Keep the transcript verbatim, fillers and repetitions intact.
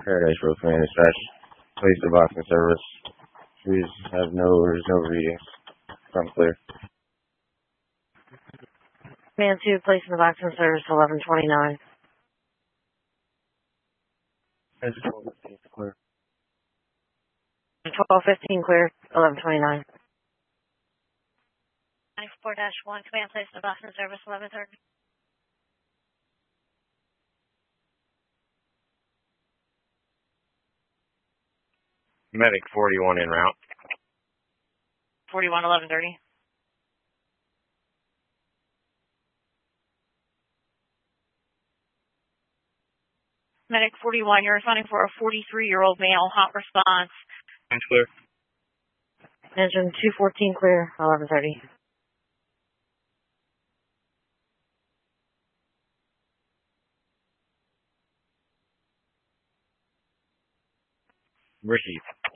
Paradise Road Command Dispatch. Place the box in service. Please have no, there's no readings. Come clear. Man two, place in the box in service, eleven twenty-nine. twelve fifteen clear. twelve fifteen clear, eleven twenty-nine. ninety-four dash one, command place in the box in service, eleven thirty. Medic forty-one en route. forty-one, eleven thirty. Medic forty-one, you're responding for a forty-three-year-old male, hot response. That's clear. Engine two fourteen clear, eleven thirty. Received.